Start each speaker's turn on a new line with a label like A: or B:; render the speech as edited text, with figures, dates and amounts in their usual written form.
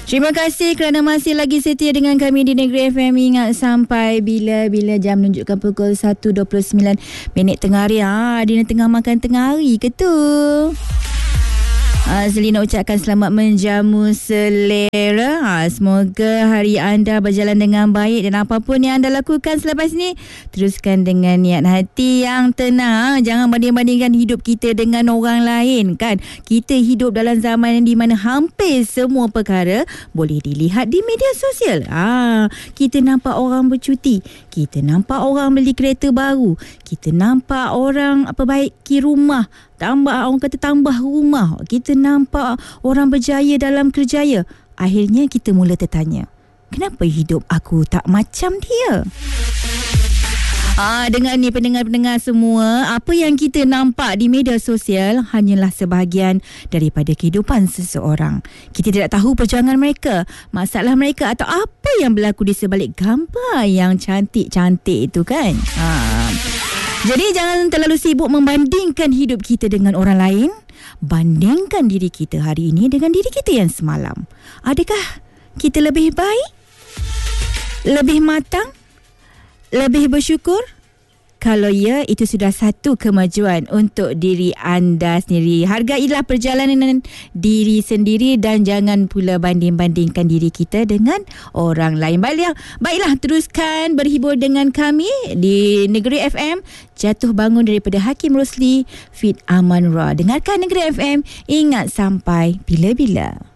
A: Terima kasih kerana masih lagi setia dengan kami di Negeri FM. Ingat sampai bila jam menunjukkan pukul 1.29 tengah hari. Dina tengah makan tengah hari ke tu? Selina ucapkan selamat menjamu selera. Semoga hari anda berjalan dengan baik dan apapun yang anda lakukan selepas ni, teruskan dengan niat hati yang tenang. Jangan banding-bandingkan hidup kita dengan orang lain kan. Kita hidup dalam zaman di mana hampir semua perkara boleh dilihat di media sosial. Kita nampak orang bercuti, kita nampak orang beli kereta baru, kita nampak orang perbaiki rumah, orang kata tambah rumah, kita nampak orang berjaya dalam kerjaya. Akhirnya kita mula tertanya, kenapa hidup aku tak macam dia? Dengan ni pendengar-pendengar semua, apa yang kita nampak di media sosial hanyalah sebahagian daripada kehidupan seseorang. Kita tidak tahu perjuangan mereka, masalah mereka atau apa yang berlaku di sebalik gambar yang cantik-cantik itu kan. Jadi jangan terlalu sibuk membandingkan hidup kita dengan orang lain. Bandingkan diri kita hari ini dengan diri kita yang semalam. Adakah kita lebih baik? Lebih matang? Lebih bersyukur? Kalau ya, itu sudah satu kemajuan untuk diri anda sendiri. Hargailah perjalanan diri sendiri dan jangan pula banding-bandingkan diri kita dengan orang lain. Baiklah, teruskan berhibur dengan kami di Negeri FM. Jatuh bangun daripada Hakim Rosli, Fit Aman Ra. Dengarkan Negeri FM, ingat sampai bila-bila.